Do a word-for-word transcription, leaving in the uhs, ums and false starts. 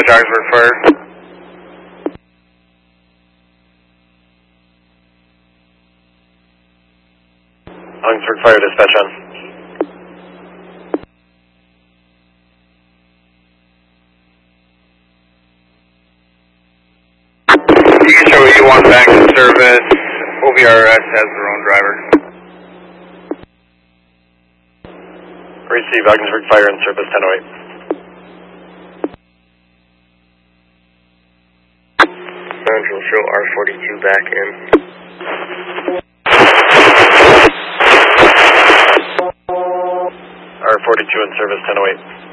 Damage Augsburg Fire. Augsburg Fire, dispatch on. You can show E one back in service. O B R S has their own driver. Receive Augsburg Fire in service ten oh eight. Central show R forty-two back in. R forty-two in service ten oh eight.